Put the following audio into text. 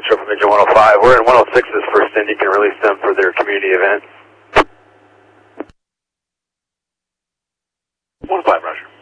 Central from Engine 105. We're in 106's first in. You can release them for their community event. 105, Roger.